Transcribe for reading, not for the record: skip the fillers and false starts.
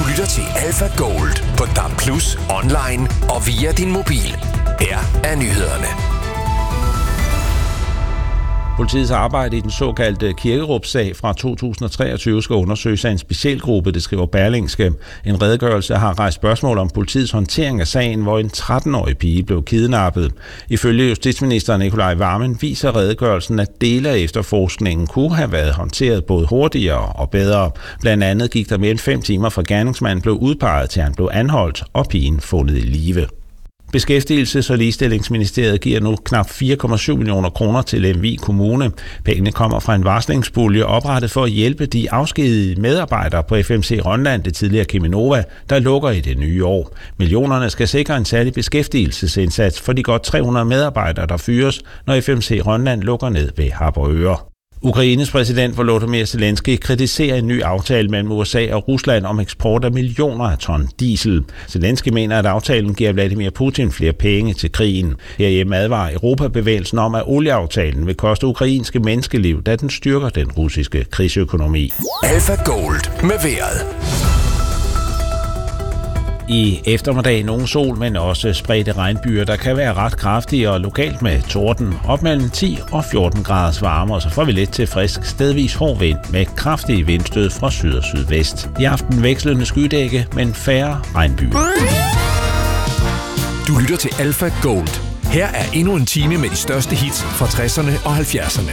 lytter til Alpha Gold på DAB+, online og via din mobil. Her er nyhederne. Politiets arbejde i den såkaldte Kirkerup-sag fra 2023 skal undersøges af en specialgruppe, det skriver Berlingske. En redegørelse har rejst spørgsmål om politiets håndtering af sagen, hvor en 13-årig pige blev kidnappet. Ifølge justitsminister Nicolai Wammen viser redegørelsen, at dele af efterforskningen kunne have været håndteret både hurtigere og bedre. Blandt andet gik der mere end 5 timer fra gerningsmanden blev udpeget til han blev anholdt og pigen fundet i live. Beskæftigelses- og Ligestillingsministeriet giver nu knap 4,7 millioner kroner til Lemvig Kommune. Pengene kommer fra en varslingspulje oprettet for at hjælpe de afskedigede medarbejdere på FMC Rønland, det tidligere Cheminova, der lukker i det nye år. Millionerne skal sikre en særlig beskæftigelsesindsats for de godt 300 medarbejdere, der fyres, når FMC Rønland lukker ned ved Harboøre. Ukraines præsident Volodymyr Zelensky kritiserer en ny aftale mellem USA og Rusland om eksport af millioner af ton diesel. Zelensky mener, at aftalen giver Vladimir Putin flere penge til krigen. Herhjemme advarer Europabevægelsen om, at olieaftalen vil koste ukrainske menneskeliv, da den styrker den russiske krigsøkonomi. Alpha Gold med vejret. I eftermiddag nogle sol, men også spredte regnbyer, der kan være ret kraftige og lokalt med torden. Op mellem 10 og 14 graders varme, og så får vi lidt til frisk stedvis hård vind med kraftige vindstød fra syd og sydvest. I aften vekslende skydække, men færre regnbyer. Du lytter til Alpha Gold. Her er endnu en time med de største hits fra 60'erne og 70'erne.